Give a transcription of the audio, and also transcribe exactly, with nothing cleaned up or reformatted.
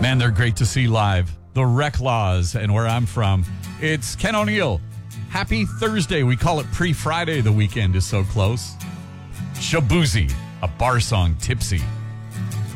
Man, they're great to see live. The Reclaws, and where I'm from, it's Ken O'Neill. Happy Thursday. We call it pre-Friday. The weekend is so close. Shaboozey, a bar song, Tipsy.